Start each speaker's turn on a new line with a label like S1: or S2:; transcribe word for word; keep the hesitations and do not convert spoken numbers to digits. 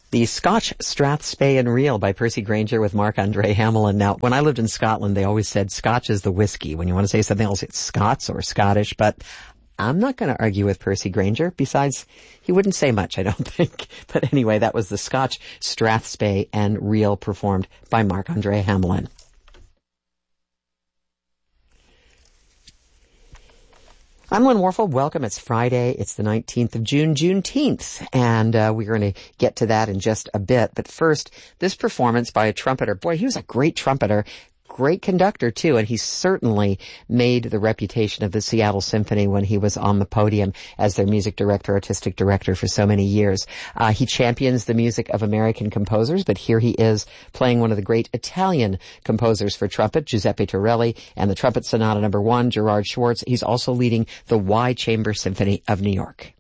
S1: The Scotch Strathspey and Reel by Percy Grainger with Marc-Andre Hamelin. Now, when I lived in Scotland, they always said Scotch is the whiskey. When you want to say something else, it's Scots or Scottish, but I'm not going to argue with Percy Grainger. Besides, he wouldn't say much, I don't think. But anyway, that was the Scotch Strathspey and Reel performed by Marc-Andre Hamelin. I'm Lynn Warfel. Welcome. It's Friday. It's the nineteenth of June, Juneteenth, and uh, we're going to get to that in just a bit. But first, this performance by a trumpeter. Boy, he was a great trumpeter. Great conductor, too, and he certainly made the reputation of the Seattle Symphony when he was on the podium as their music director, artistic director for so many years. Uh, he champions the music of American composers, but here he is playing one of the great Italian composers for trumpet, Giuseppe Torelli, and the Trumpet Sonata Number One, Gerard Schwartz. He's also leading the Y Chamber Symphony of New York.